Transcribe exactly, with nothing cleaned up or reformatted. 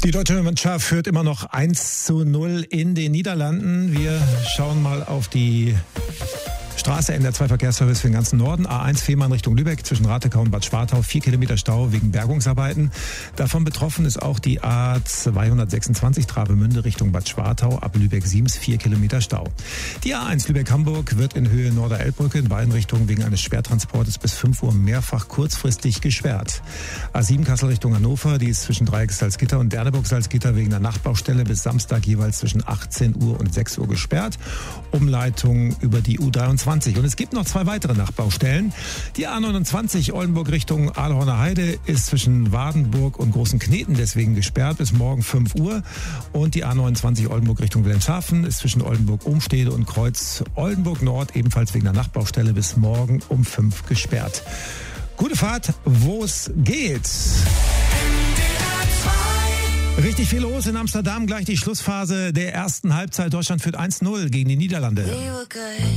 Die deutsche Mannschaft führt immer noch eins zu null in den Niederlanden. Wir schauen mal auf die Straße, N D R zwei Verkehrsservice für den ganzen Norden. A eins Fehmarn Richtung Lübeck zwischen Ratekau und Bad Schwartau. Vier Kilometer Stau wegen Bergungsarbeiten. Davon betroffen ist auch die A zweihundertsechsundzwanzig Travemünde Richtung Bad Schwartau. Ab Lübeck-Siems vier Kilometer Stau. Die A eins Lübeck-Hamburg wird in Höhe Norderelbbrücke in beiden Richtungen wegen eines Sperrtransportes bis fünf Uhr mehrfach kurzfristig gesperrt. A sieben Kassel Richtung Hannover. Die ist zwischen Dreieck-Salzgitter und Derneburg-Salzgitter wegen der Nachtbaustelle bis Samstag jeweils zwischen achtzehn Uhr und sechs Uhr gesperrt. Umleitung über die U dreiundzwanzig. Und es gibt noch zwei weitere Nachbaustellen. Die A neunundzwanzig Oldenburg Richtung Aalhorner Heide ist zwischen Wadenburg und Großen Kneten deswegen gesperrt bis morgen fünf Uhr. Und die A neunundzwanzig Oldenburg Richtung Wilhelmshaven ist zwischen Oldenburg-Umstede und Kreuz Oldenburg Nord ebenfalls wegen der Nachbaustelle bis morgen um fünf gesperrt. Gute Fahrt, wo es geht. Richtig viel los in Amsterdam. Gleich die Schlussphase der ersten Halbzeit. Deutschland führt eins null gegen die Niederlande.